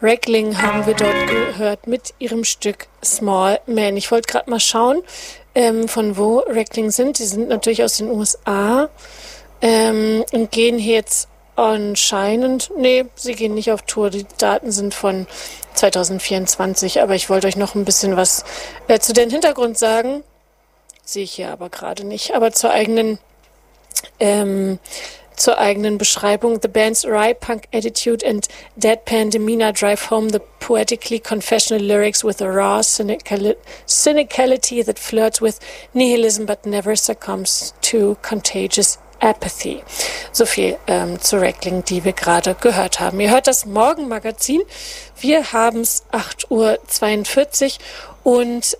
Reckling haben wir dort gehört mit ihrem Stück Small Man. Ich wollte gerade mal schauen, von wo Reckling sind. Die sind natürlich aus den USA und gehen hier jetzt anscheinend, sie gehen nicht auf Tour. Die Daten sind von 2024, aber ich wollte euch noch ein bisschen was zu den Hintergrund sagen. Sehe ich hier aber gerade nicht. Aber zur eigenen Beschreibung. The band's wry punk attitude and deadpan demeanor drive home the poetically confessional lyrics with a raw cynicality that flirts with nihilism but never succumbs to contagious apathy. So viel zu Reckling, die wir gerade gehört haben. Ihr hört das Morgenmagazin. Wir haben es 8:42 Uhr und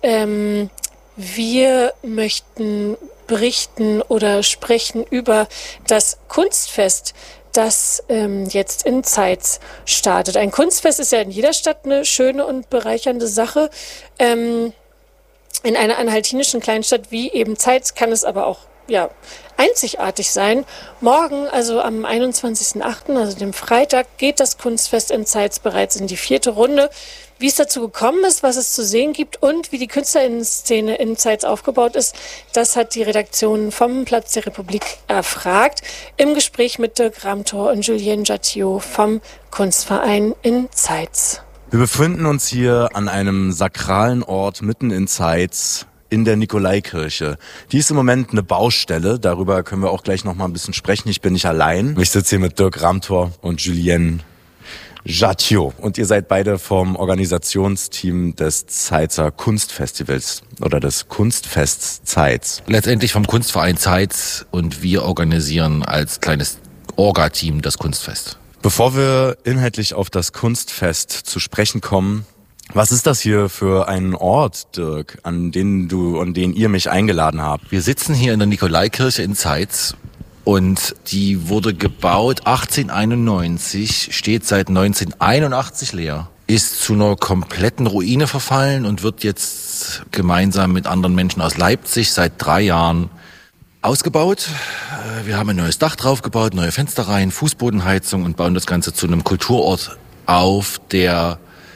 wir möchten berichten oder sprechen über das Kunstfest, das jetzt in Zeitz startet. Ein Kunstfest ist ja in jeder Stadt eine schöne und bereichernde Sache. In einer anhaltinischen Kleinstadt wie eben Zeitz kann es aber auch einzigartig sein. Morgen, also am 21.08., also dem Freitag, geht das Kunstfest in Zeitz bereits in die 4. Runde. Wie es dazu gekommen ist, was es zu sehen gibt und wie die KünstlerInnen-Szene in Zeitz aufgebaut ist, das hat die Redaktion vom Platz der Republik erfragt. Im Gespräch mit Dirk Ramtor und Julien Jattiot vom Kunstverein in Zeitz. Wir befinden uns hier an einem sakralen Ort mitten in Zeitz, in der Nikolaikirche. Die ist im Moment eine Baustelle, darüber können wir auch gleich noch mal ein bisschen sprechen. Ich bin nicht allein. Ich sitze hier mit Dirk Ramtor und Julien Jattiot. Und ihr seid beide vom Organisationsteam des Zeitzer Kunstfestivals oder des Kunstfests Zeitz. Letztendlich vom Kunstverein Zeitz und wir organisieren als kleines Orga-Team das Kunstfest. Bevor wir inhaltlich auf das Kunstfest zu sprechen kommen, was ist das hier für ein Ort, Dirk, an den ihr mich eingeladen habt? Wir sitzen hier in der Nikolaikirche in Zeitz. Und die wurde gebaut 1891, steht seit 1981 leer, ist zu einer kompletten Ruine verfallen und wird jetzt gemeinsam mit anderen Menschen aus Leipzig seit 3 Jahren ausgebaut. Wir haben ein neues Dach draufgebaut, neue Fensterreihen, Fußbodenheizung und bauen das Ganze zu einem Kulturort auf, der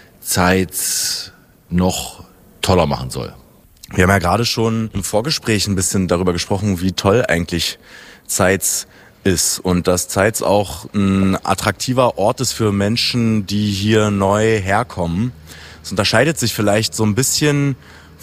Zeitz noch toller machen soll. Wir haben ja gerade schon im Vorgespräch ein bisschen darüber gesprochen, wie toll eigentlich Zeitz ist und dass Zeitz auch ein attraktiver Ort ist für Menschen, die hier neu herkommen. Es unterscheidet sich vielleicht so ein bisschen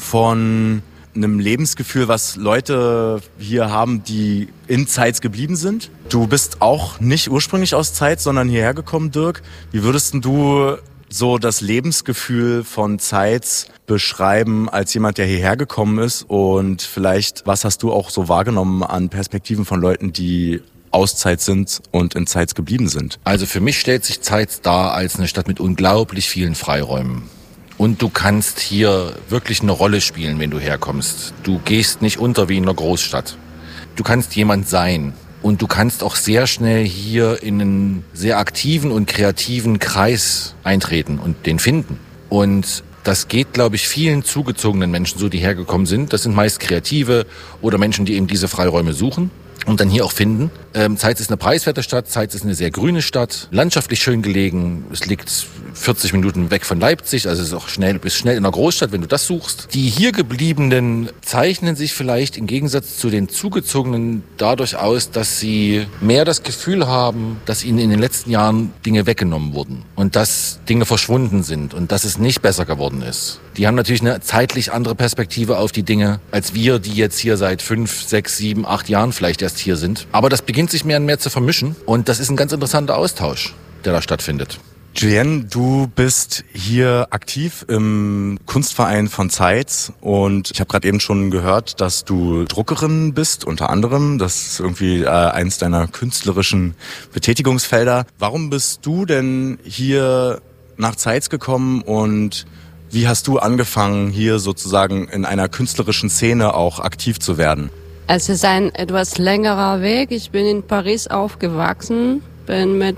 von einem Lebensgefühl, was Leute hier haben, die in Zeitz geblieben sind. Du bist auch nicht ursprünglich aus Zeitz, sondern hierher gekommen, Dirk. Wie würdest du so das Lebensgefühl von Zeitz beschreiben als jemand, der hierher gekommen ist? Und vielleicht, was hast du auch so wahrgenommen an Perspektiven von Leuten, die aus Zeitz sind und in Zeitz geblieben sind? Also für mich stellt sich Zeitz dar als eine Stadt mit unglaublich vielen Freiräumen. Und du kannst hier wirklich eine Rolle spielen, wenn du herkommst. Du gehst nicht unter wie in einer Großstadt. Du kannst jemand sein. Und du kannst auch sehr schnell hier in einen sehr aktiven und kreativen Kreis eintreten und den finden. Und das geht, glaube ich, vielen zugezogenen Menschen so, die hergekommen sind. Das sind meist Kreative oder Menschen, die eben diese Freiräume suchen und dann hier auch finden. Zeitz ist eine preiswerte Stadt, Zeitz ist eine sehr grüne Stadt, landschaftlich schön gelegen. Es liegt 40 Minuten weg von Leipzig, also es ist auch bist schnell in einer Großstadt, wenn du das suchst. Die hier gebliebenen zeichnen sich vielleicht im Gegensatz zu den Zugezogenen dadurch aus, dass sie mehr das Gefühl haben, dass ihnen in den letzten Jahren Dinge weggenommen wurden und dass Dinge verschwunden sind und dass es nicht besser geworden ist. Die haben natürlich eine zeitlich andere Perspektive auf die Dinge, als wir, die jetzt hier seit 5, 6, 7, 8 Jahren vielleicht erst hier sind. Aber das beginnt sich mehr und mehr zu vermischen und das ist ein ganz interessanter Austausch, der da stattfindet. Julien, du bist hier aktiv im Kunstverein von Zeitz und ich habe gerade eben schon gehört, dass du Druckerin bist, unter anderem. Das ist irgendwie eins deiner künstlerischen Betätigungsfelder. Warum bist du denn hier nach Zeitz gekommen und wie hast du angefangen, hier sozusagen in einer künstlerischen Szene auch aktiv zu werden? Es ist ein etwas längerer Weg. Ich bin in Paris aufgewachsen. Bin mit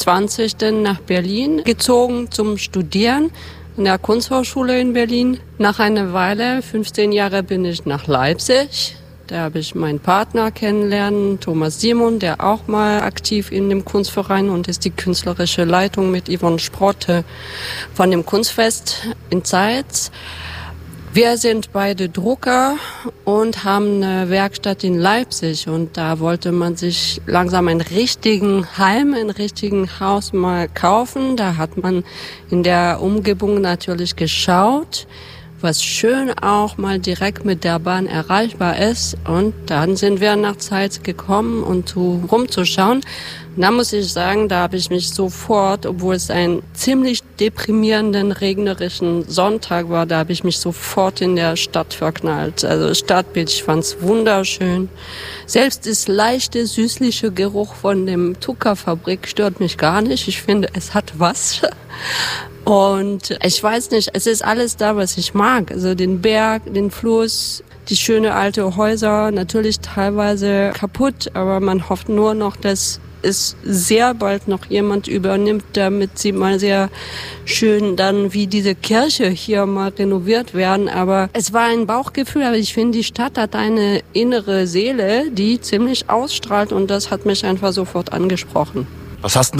20 dann nach Berlin gezogen zum Studieren in der Kunsthochschule in Berlin. Nach einer Weile, 15 Jahre, bin ich nach Leipzig Da habe ich meinen Partner kennenlernen, Thomas Simon, der auch mal aktiv in dem Kunstverein und ist die künstlerische Leitung mit Yvonne Sprotte von dem Kunstfest in Zeitz. Wir sind beide Drucker und haben eine Werkstatt in Leipzig und da wollte man sich langsam einen richtigen Heim, ein richtigen Haus mal kaufen. Da hat man in der Umgebung natürlich geschaut, was schön auch mal direkt mit der Bahn erreichbar ist. Und dann sind wir nach Zeitz gekommen, um rumzuschauen. Und da muss ich sagen, da habe ich mich sofort, obwohl es ein ziemlich deprimierenden, regnerischen Sonntag war, da habe ich mich sofort in der Stadt verknallt. Also das Stadtbild, ich fand es wunderschön. Selbst das leichte, süßliche Geruch von dem Zuckerfabrik stört mich gar nicht. Ich finde, es hat was. Und ich weiß nicht, es ist alles da, was ich mag. Also den Berg, den Fluss, die schöne alte Häuser, natürlich teilweise kaputt, aber man hofft nur noch, dass es sehr bald noch jemand übernimmt, damit sie mal sehr schön dann wie diese Kirche hier mal renoviert werden. Aber es war ein Bauchgefühl, aber ich finde, die Stadt hat eine innere Seele, die ziemlich ausstrahlt und das hat mich einfach sofort angesprochen. Was hast